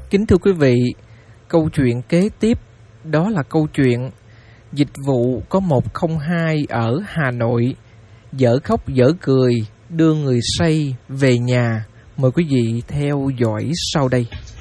Kính thưa quý vị, câu chuyện kế tiếp đó là câu chuyện dịch vụ có 102 ở Hà Nội dở khóc dở cười đưa người say về nhà. Mời quý vị theo dõi sau đây.